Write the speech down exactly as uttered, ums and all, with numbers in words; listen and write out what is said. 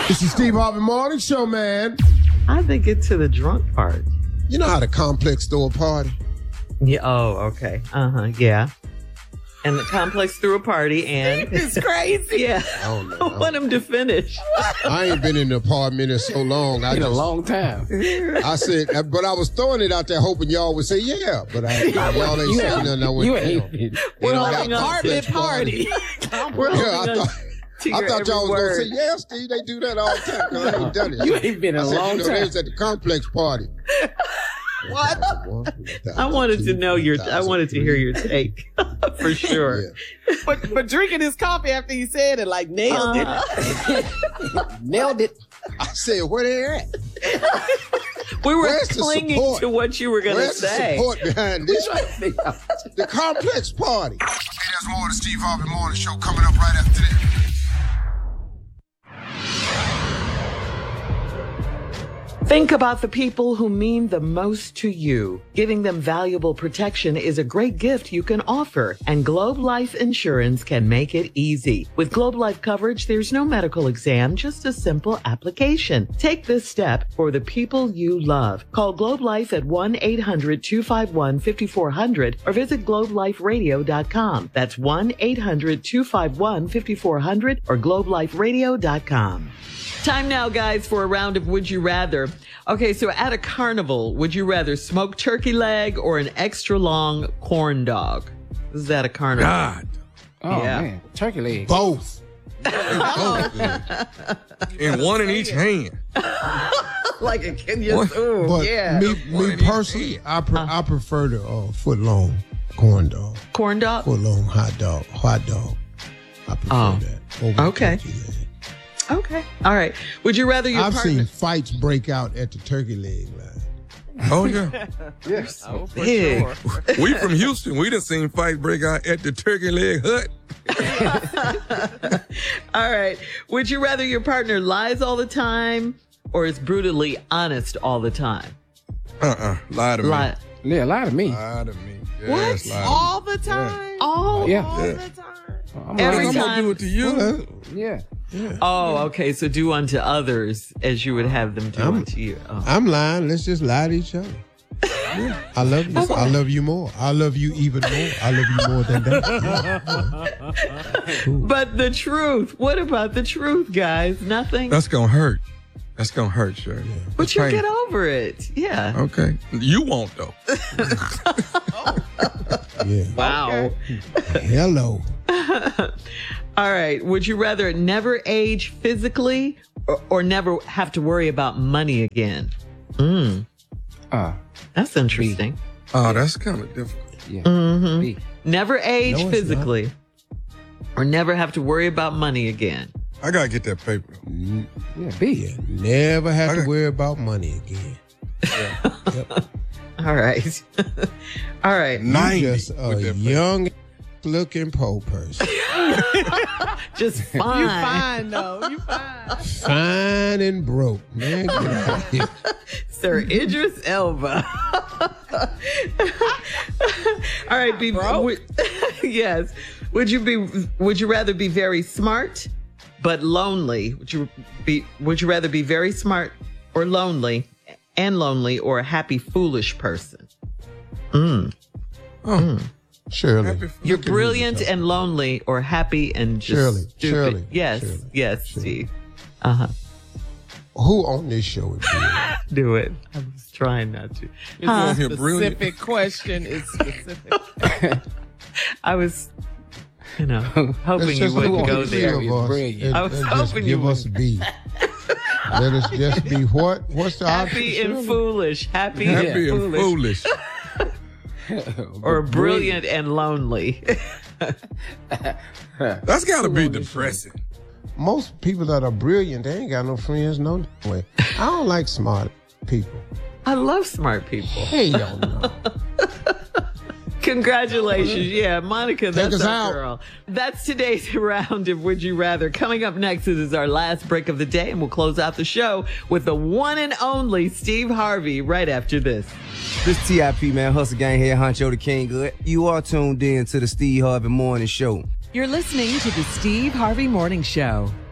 This is Steve Harvey Morning Show, man. I think it's to the drunk part. You know how the complex throw a party? Yeah. Oh, okay. Uh-huh. Yeah. And the complex threw a party and... It's crazy. Yeah. I don't know. I want him to finish. I ain't been in the apartment in so long. I In just, a long time. I said, but I was throwing it out there hoping y'all would say, yeah. But I, y'all ain't saying nothing. I went You down. ain't been. We're Ain't holding no on complex to party. We're Yeah, holding I on thought, to I your thought y'all was every going to say, word. yeah, Steve, they do that all the time. 'Cause I ain't done it. You ain't been in I a said, long you know, time. they was at the complex party. What? I wanted to know your, I wanted to hear your take. For sure. Yeah. But but drinking his coffee after he said it, like nailed it. Nailed it. I said, where they at? We were Where's the clinging support? to what you were going to Where's the say. support behind this? The complex party. Hey, there's more of the Steve Harvey Morning Show coming up right after this. Think about the people who mean the most to you. Giving them valuable protection is a great gift you can offer, and Globe Life Insurance can make it easy. With Globe Life coverage, there's no medical exam, just a simple application. Take this step for the people you love. Call Globe Life at one eight hundred two five one five four zero zero or visit globe life radio dot com. That's one eight hundred two five one five four zero zero or globe life radio dot com. Time now, guys, for a round of Would You Rather. Okay, so at a carnival, would you rather smoked turkey leg or an extra long corn dog? This is at a carnival. God. Oh Yeah. man, turkey leg. Both. And one in each hand. Like a kid, just, ooh, But yeah. me, One me in each personally, hand. I, pre- I prefer the uh, foot long corn dog, Corn dog? foot long hot dog, hot dog. I prefer Oh. that. Over Okay. turkey leg. Okay. All right. Would you rather your I've partner... seen fights break out at the turkey leg line. Oh, yeah. Yes. Oh, for big. Sure. We from Houston. We done seen fights break out at the Turkey Leg Hut. All right. Would you rather your partner lies all the time or is brutally honest all the time? Uh-uh. Lie to me. Lie. Yeah, lie to me. Lie to me. Yes, What? lie to me. All the time. All Yeah. Yeah. the time. I'm Every lying. I'm time. gonna do it to you. Yeah. Oh, okay. So do unto others as you would have them do I'm- unto you. Oh. I'm lying. Let's just lie to each other. I love you. I love you more. I love you even more. I love you more than that. But the truth. What about the truth, guys? Nothing? That's gonna hurt. That's gonna hurt, Shirley. But It's you painful. get over it. Yeah. Okay. You won't, though. Yeah. Wow. Hello. All right. Would you rather never age physically or, or never have to worry about money again? Mm, Uh, that's interesting. Oh, that's kind of difficult. yeah. Mm-hmm. B. Never age No, it's physically or never have to worry about money again. I gotta get that paper. N- Yeah, B. Yeah. Never have to Okay. worry about money again. Yep. All right. All right. ninety You just with a that paper. young looking po person. Just fine. You fine though. You fine. Fine and broke. Man, get out of here. Sir Idris Elba. All right, be would, yes. Would you be would you rather be very smart but lonely? Would you be would you rather be very smart or lonely and lonely or a happy foolish person? Mm. Oh, Shirley. happy- You're look at who brilliant you're and lonely or happy and just Shirley, stupid. Shirley, Yes. Shirley, yes, Shirley. Steve. Uh-huh. Who on this show is brilliant? Do it. I was trying not to. You're Huh? here brilliant. Specific question is specific. I I was, you know, hoping Let's you just wouldn't look go at the there. three of us Brilliant. and- I was and just hoping you give us B. Let us just be what? What's the Happy option? and foolish. Happy, Happy and and foolish. foolish. Or brilliant and lonely. That's gotta be depressing. Most people that are brilliant, they ain't got no friends no way. I don't like smart people. I love smart people. Hell no. Congratulations. Yeah, Monica, that's us our out. girl. That's today's round of Would You Rather. Coming up next, it is our last break of the day, and we'll close out the show with the one and only Steve Harvey right after this. This T I P, man, Hustle Gang here, Honcho the King Good. You are tuned in to the Steve Harvey Morning Show. You're listening to the Steve Harvey Morning Show.